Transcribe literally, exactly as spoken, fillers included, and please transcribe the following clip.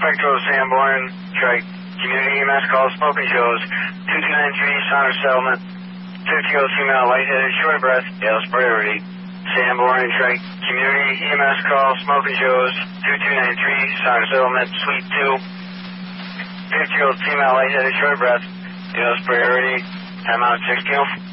Spectral Sanborn, Trike, Community E M S call, smoking shows, two two nine three, Sonner Settlement, fifty-year-old female, lightheaded, short breath, Yale's priority. Sanborn, Trike, Community E M S call, smoking shows, two two nine three, Sonner Settlement, Suite two, fifty-year-old female, lightheaded, short breath, Yale's priority, time out six P M